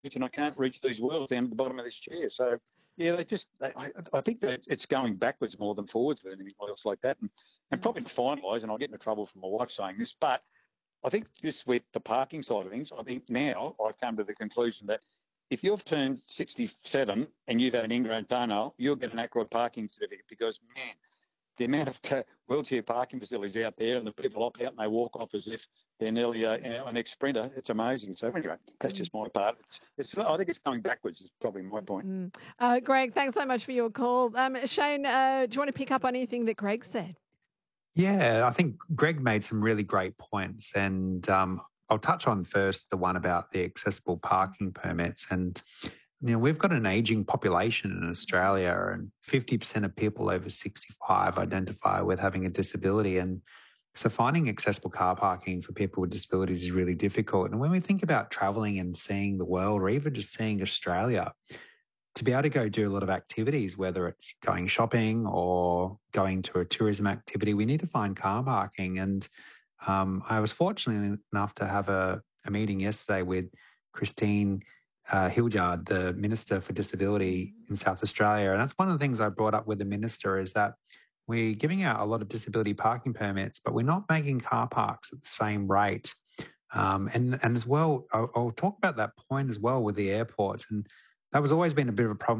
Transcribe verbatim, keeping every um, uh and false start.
and I can't reach these wheels down at the bottom of this chair. So, yeah, they just, they, I, I think that it's going backwards more than forwards with anything else like that. And, and probably to finalise, and I'll get into trouble from my wife saying this, but I think just with the parking side of things, I think now I've come to the conclusion that if you've turned sixty-seven and you've had an ingrown toenail, you'll get an Ackroyd parking certificate because, man, the amount of ca- wheelchair parking facilities out there and the people opt out and they walk off as if they're nearly a, you know, an ex-sprinter, it's amazing. So anyway, that's just my part. It's, it's, I think it's going backwards is probably my point. Mm. Uh, Greg, thanks so much for your call. Um, Shane, uh, do you want to pick up on anything that Greg said? Yeah, I think Greg made some really great points, and um, I'll touch on first the one about the accessible parking permits. And you know, we've got an ageing population in Australia, and fifty percent of people over sixty-five identify with having a disability. And so finding accessible car parking for people with disabilities is really difficult. And when we think about travelling and seeing the world, or even just seeing Australia, to be able to go do a lot of activities, whether it's going shopping or going to a tourism activity, we need to find car parking. And um, I was fortunate enough to have a, a meeting yesterday with Christine uh, Hildyard, the Minister for Disability in South Australia. And that's one of the things I brought up with the Minister is that we're giving out a lot of disability parking permits, but we're not making car parks at the same rate. Um, and, and as well, I'll, I'll talk about that point as well with the airports. And that was always been a bit of a problem